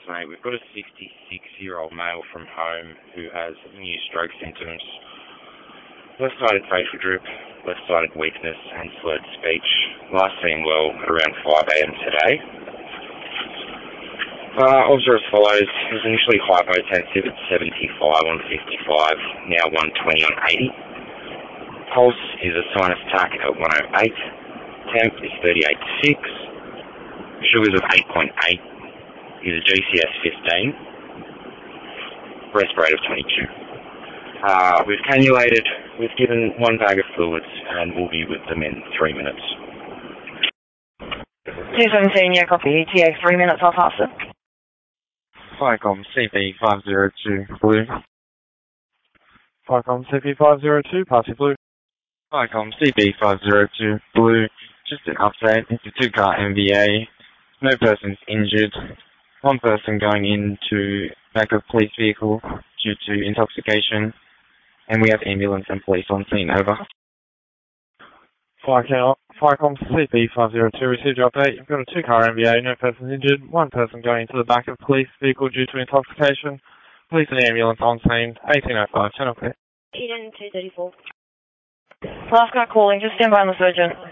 mate. We've got a 66-year-old male from home who has new stroke symptoms. Left-sided facial droop, left-sided weakness and slurred speech. Last seen well around 5 a.m. today. Observer as follows. It was initially hypotensive at 75 on 55, now 120 on 80. Pulse is a sinus tach at 108. Temp is 38.6. Sugars of 8.8. Is a GCS 15. Breast rate of 22. We've cannulated. We've given 1 bag of fluids and we'll be with them in 3 minutes. 217, yeah, copy. ETA 3 minutes, I'll pass it. Viacom CP502 Blue. Viacom CP502, passing Blue. Viacom CP502 Blue. Just an update. It's a 2-car MVA. No persons injured. 1 person going into back of police vehicle due to intoxication. And we have ambulance and police on scene, over. Viacom CP502 received your update. You've got a 2-car MVA, no persons injured. 1 person going into the back of police vehicle due to intoxication. Police and ambulance on scene, 1805, channel clear. Eden 234. Last guy calling, just stand by on the surgeon.